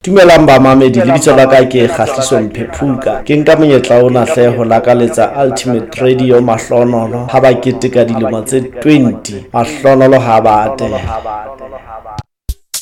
Dumelang bamamedi, lebitso la ka ke Kgahliso Mphephuka. Ke nka monyetla ona hle ho lakaletsa Ultimate Radio Mahloonolo ha ba keteka dilemo tse 20 Mahloonolo ha ba ateha.